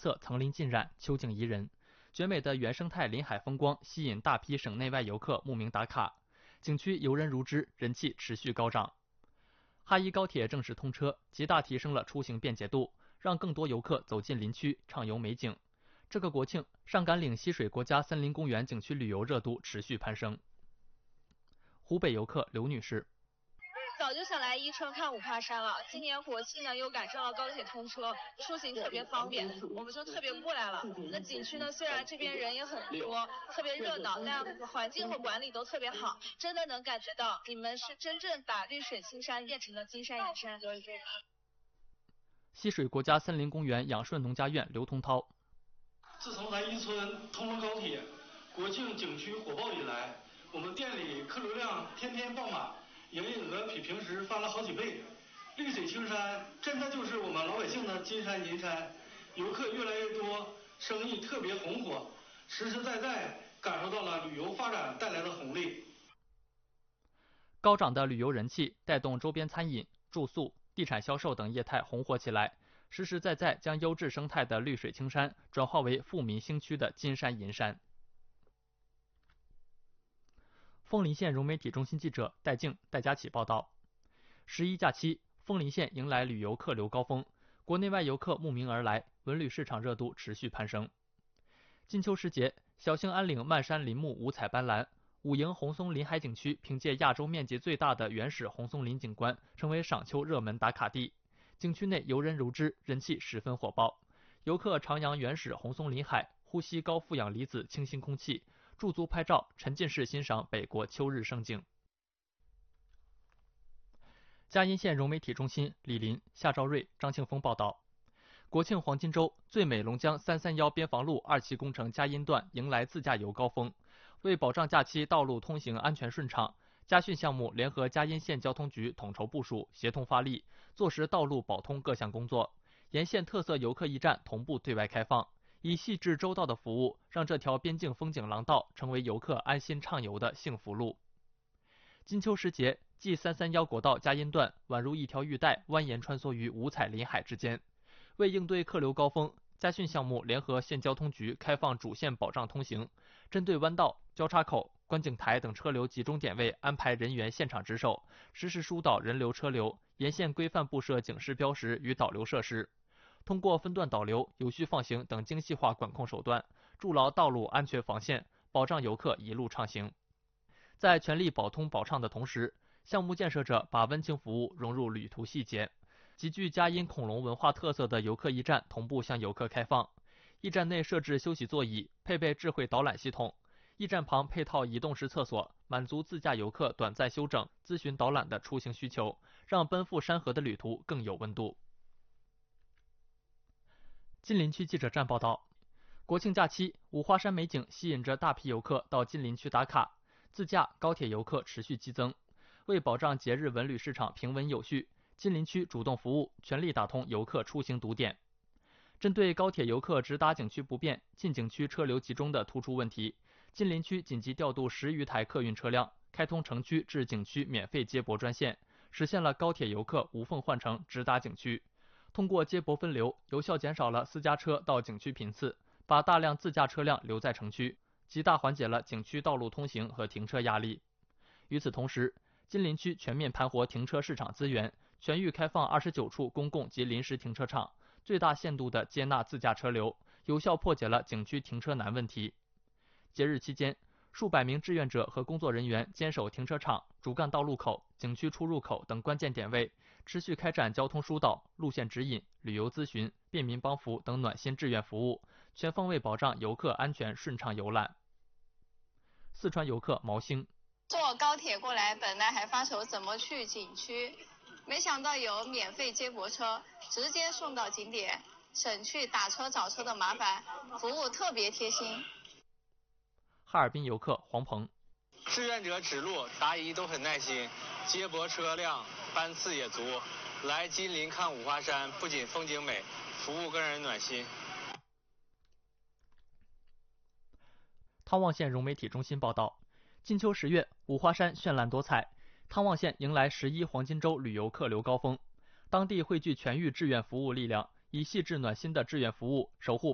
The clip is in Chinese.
色层林尽染，秋景宜人。绝美的原生态林海风光吸引大批省内外游客慕名打卡，景区游人如织，人气持续高涨。哈伊高铁正式通车，极大提升了出行便捷度，让更多游客走进林区畅游美景。这个国庆，上甘岭溪水国家森林公园景区旅游热度持续攀升。湖北游客刘女士。 早就想来伊春看五华山了，今年国庆呢又赶上了高铁通车，出行特别方便，我们就特别过来了。那景区呢虽然这边人也很多，特别热闹，但环境和管理都特别好，真的能感觉到你们是真正把绿水青山变成了金山银山。 溪水国家森林公园养顺农家院刘通涛。 自从来伊春通了高铁，国庆景区火爆以来，我们店里客流量天天爆满。营业额比平时翻了好几倍，绿水青山真的就是我们老百姓的金山银山，游客越来越多，生意特别红火，实实在在感受到了旅游发展带来的红利。 高涨的旅游人气带动周边餐饮、住宿、地产销售等业态红火起来，实实在在将优质生态的绿水青山转化为富民兴区的金山银山。枫林县融媒体中心记者戴静、戴佳琪报道：11假期，枫林县迎来旅游客流高峰，国内外游客慕名而来，文旅市场热度持续攀升。金秋时节，小兴安岭漫山林木五彩斑斓，武营红松林海景区凭借亚洲面积最大的原始红松林景观，成为赏秋热门打卡地。景区内游人如织，人气十分火爆，游客徜徉原始红松林海，呼吸高负氧离子清新空气。驻足拍照，沉浸式欣赏北国秋日盛景。嘉荫县融媒体中心李林、夏兆瑞、张庆峰报道：国庆黄金周，最美龙江331边防路2期工程嘉荫段迎来自驾游高峰。为保障假期道路通行安全顺畅，嘉训项目联合嘉荫县交通局统筹部署，协同发力，做实道路保通各项工作。沿线特色游客驿站同步对外开放。以细致周到的服务，让这条边境风景廊道成为游客安心畅游的幸福路。金秋时节，G331国道嘉荫段宛如一条玉带，蜿蜒穿梭于五彩林海之间。为应对客流高峰，嘉训项目联合县交通局开放主线保障通行，针对弯道、交叉口、观景台等车流集中点位安排人员现场值守，实时疏导人流车流，沿线规范布设警示标识与导流设施。通过分段导流、有序放行等精细化管控手段，筑牢道路安全防线，保障游客一路畅行。在全力保通保畅的同时，项目建设者把温情服务融入旅途细节。极具嘉荫恐龙文化特色的游客驿站同步向游客开放，驿站内设置休息座椅，配备智慧导览系统，驿站旁配套移动式厕所，满足自驾游客短暂休整、咨询导览的出行需求，让奔赴山河的旅途更有温度。金陵区记者站报道：国庆假期，五华山美景吸引着大批游客到金陵区打卡，自驾、高铁游客持续激增。为保障节日文旅市场平稳有序，金陵区主动服务，全力打通游客出行堵点。针对高铁游客直达景区不便、进景区车流集中的突出问题，金陵区紧急调度10余台客运车辆，开通城区至景区免费接驳专线，实现了高铁游客无缝换乘直达景区。通过接驳分流，有效减少了私家车到景区频次，把大量自驾车辆留在城区，极大缓解了景区道路通行和停车压力。与此同时，金陵区全面盘活停车市场资源，全域开放29处公共及临时停车场，最大限度地接纳自驾车流，有效破解了景区停车难问题。节日期间，数百名志愿者和工作人员坚守停车场、主干道路口、景区出入口等关键点位，持续开展交通疏导、路线指引、旅游咨询、便民帮扶等暖心志愿服务，全方位保障游客安全顺畅游览。四川游客毛兴： 坐高铁过来，本来还发愁怎么去景区，没想到有免费接驳车，直接送到景点，省去打车找车的麻烦，服务特别贴心。 哈尔滨游客黄鹏： 志愿者指路答疑都很耐心，接驳车辆班次也足，来金陵看五华山不仅风景美，服务更让人暖心。 汤旺县融媒体中心报道：金秋10月，五华山绚烂多彩，汤旺县迎来11黄金周旅游客流高峰。当地汇聚全域志愿服务力量，以细致暖心的志愿服务守护